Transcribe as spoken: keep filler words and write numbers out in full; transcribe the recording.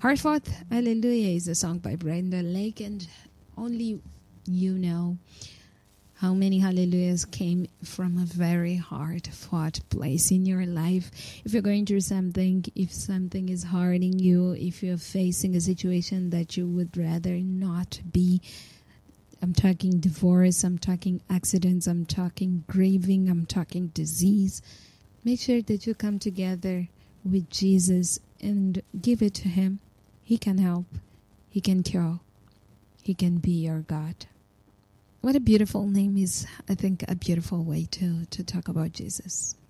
Heartfelt Hallelujah is a song by Brenda Lake, and only you know how many hallelujahs came from a very hard-fought place in your life. If you're going through something, if something is hurting you, if you're facing a situation that you would rather not be, I'm talking divorce, I'm talking accidents, I'm talking grieving, I'm talking disease, make sure that you come together with Jesus and give it to Him. He can help. He can cure. He can be your God. What a beautiful name is, I think, a beautiful way to, to talk about Jesus.